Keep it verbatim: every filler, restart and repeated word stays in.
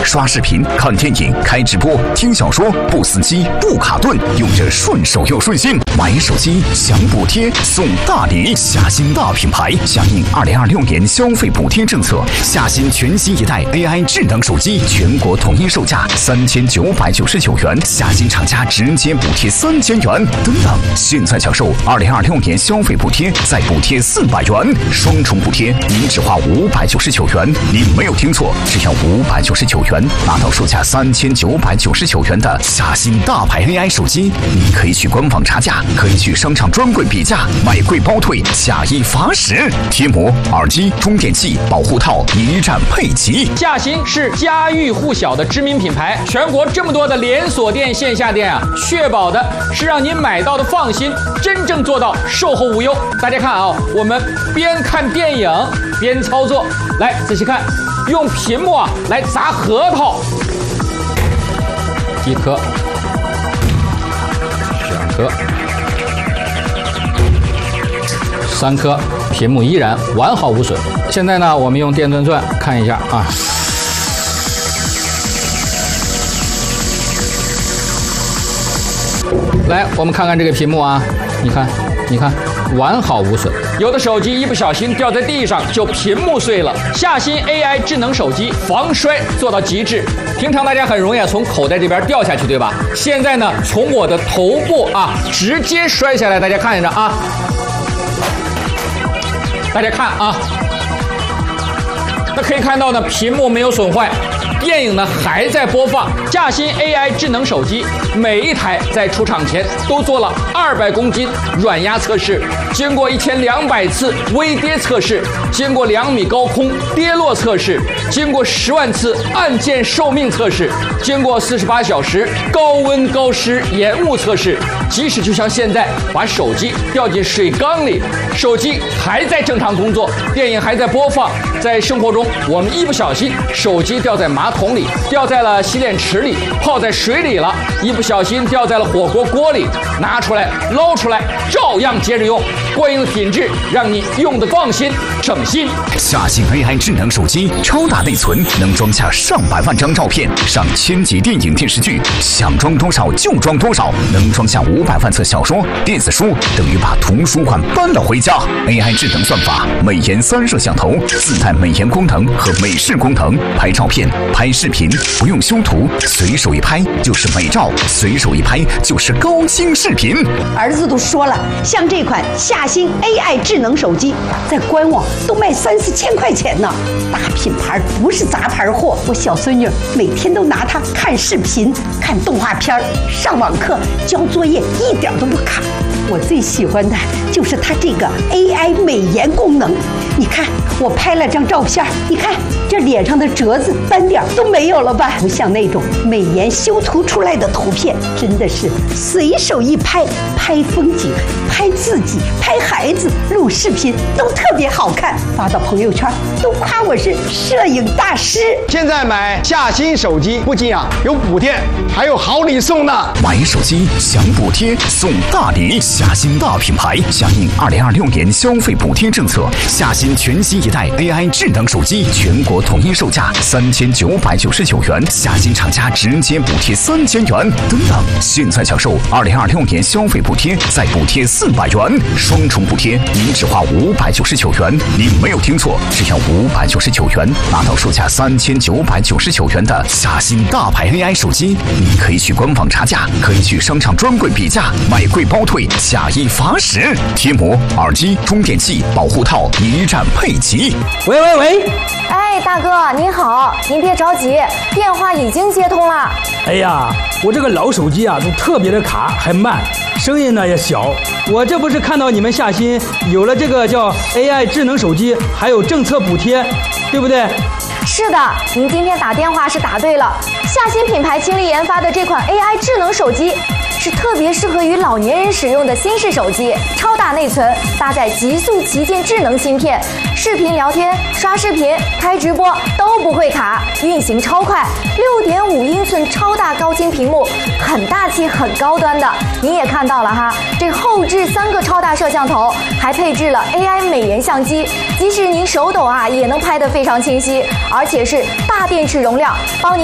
刷视频、看电影、开直播、听小说，不死机、不卡顿，用着顺手又顺心。买手机享补贴送大礼，夏新大品牌响应二零二六年消费补贴政策，夏新全新一代 A I 智能手机全国统一售价三千九百九十九元，夏新厂家直接补贴三千元。等等，现在享受二零二六年消费补贴，再补贴四百元，双重补贴，您只花五百九十九元。您没有听错，只要五百九十九元，拿到售价三千九百九十九元的夏新大牌 A I 手机。您可以去官网查价，可以去商场专柜比价，买贵包退，下一罚十。贴膜、耳机、充电器、保护套一站配齐。 夏新是家喻户晓的知名品牌，全国这么多的连锁店、线下店啊，确保的是让您买到的放心，真正做到售后无忧。大家看啊，我们边看电影边操作，来仔细看，用屏幕啊来砸核桃，一颗、两颗、三颗，屏幕依然完好无损。现在呢，我们用电钻钻看一下啊。来，我们看看这个屏幕啊，你看，你看，完好无损。有的手机一不小心掉在地上，就屏幕碎了。夏新 A I 智能手机防摔做到极致。平常大家很容易从口袋这边掉下去，对吧？现在呢，从我的头部啊直接摔下来，大家看着啊，大家看啊，那可以看到呢，屏幕没有损坏。电影呢还在播放。夏新 A I 智能手机每一台在出厂前都做了二百公斤软压测试，经过一千两百次微跌测试，经过两米高空跌落测试，经过十万次按键寿命测试，经过四十八小时高温高湿延误测试。即使就像现在把手机掉进水缸里，手机还在正常工作，电影还在播放。在生活中，我们一不小心手机掉在马桶里，掉在了洗脸池里，泡在水里了，一不小心掉在了火锅锅里，拿出来捞出来，照样接着用，过硬的品质让你用的放心省心。 夏新 A I 智能手机超大内存，能装下上百万张照片，上千集电影电视剧，想装多少就装多少，能装下五百万册小说、电子书，等于把图书馆搬了回家。A I 智能算法，美颜三摄像头，自带美颜功能和美视功能，拍照片、拍视频不用修图，随手一拍就是美照，随手一拍就是高清视频。 儿子都说了，像这款夏新 A I 智能手机，在官网都卖三四千块钱呢，大品牌不是杂牌货。我小孙女每天都拿它看视频、看动画片、上网课、交作业，一点都不卡。我最喜欢的就是它这个 A I 美颜功能。你看，我拍了张照片，你看这脸上的褶子、斑点都没有了吧？不像那种美颜修图出来的图片，真的是随手一拍，拍风景、拍自己、拍孩子、录视频都特别好看，发到朋友圈都夸我是摄影大师。 现在买夏新手机不仅啊有补贴，还有好礼送呢。 买手机享补贴送大礼，夏新大品牌响应二零二六年消费补贴政策，夏新全新一代 A I 智能手机全国统一售价三千九百九十九元，夏新厂家直接补贴三千元。等等，现在享受二零二六年消费补贴，再补贴四百元，双重补贴，您只花五百九十九元。您没有听错，只要五百九十九元，拿到售价三千九百九十九元的夏新大牌 A I 手机。您可以去官网查价，可以去商场专柜比价，买贵包退，下一罚十。贴膜、耳机、充电器、保护套一站配齐。 喂喂喂！ 哎，大哥您好，您别着急，电话已经接通了。 哎呀，我这个老手机啊，都特别的卡，还慢，声音呢也小。我这不是看到你们夏新有了这个叫 A I 智能手机，还有政策补贴，对不对？ 是的，您今天打电话是打对了。夏新品牌倾力研发的这款 A I 智能手机，是特别适合于老年人使用的新式手机，超大内存，搭载极速旗舰智能芯片，视频聊天、刷视频、开直播都不会卡，运行超快。六点五英寸超大高清屏幕，很大气、很高端的。您也看到了哈，这后置三个超大摄像头，还配置了 A I 美颜相机，即使您手抖啊，也能拍得非常清晰，而且是大电池容量，帮您